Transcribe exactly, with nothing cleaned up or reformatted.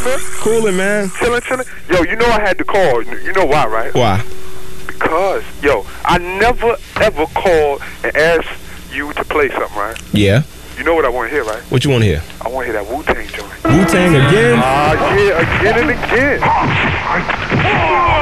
man? Coolin', man. Chillin', chillin'. Yo, you know I had to call. You know why, right? Why? Because, yo, I never ever called and asked you to play something, right? Yeah. You know what I want to hear, right? What you want to hear? I want to hear that Wu-Tang joint. Wu-Tang again? Ah, uh, yeah, again and again.